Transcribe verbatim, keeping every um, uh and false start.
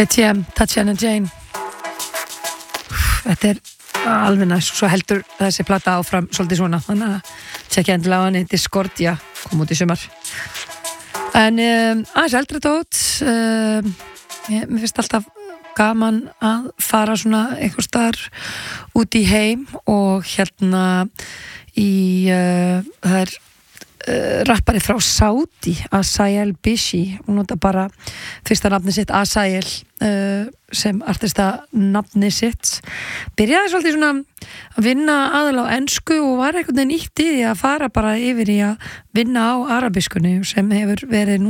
K T M, Tatjana Jane. Þetta er alveg næst, svo heldur þessi plata áfram svolítið svona, þannig að tjekkja endilega á henni, Discordia kom út í sumar. En um, aðeins eldri dót, um, ég, mér finnst alltaf gaman að fara svona einhvers staðar út í heim og hérna í uh, það er Uh, rappari frá Saudi, Asael Bishi, hún nota bara fyrsta nafni sitt Asael uh, sem artista nafni sitt, byrjaði svolítið svona að vinna aðal á ensku og var einhvern veginn nýtt í því að fara bara yfir í að vinna á arabiskunni sem hefur verið